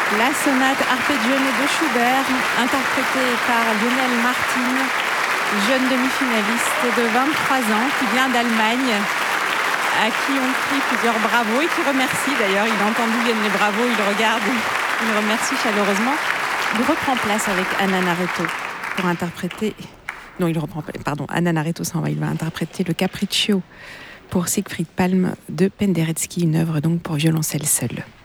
La sonate arpeggione de Schubert, interprétée par Lionel Martin, jeune demi-finaliste de 23 ans qui vient d'Allemagne, à qui on crie plusieurs bravos et qui remercie d'ailleurs. Il a entendu les bravos, il regarde, il remercie chaleureusement. Il reprend place avec Anna Naretto pour interpréter... Non, Anna Naretto s'en va, il va interpréter le Capriccio pour Siegfried Palm de Penderecki, une œuvre donc pour violoncelle seul.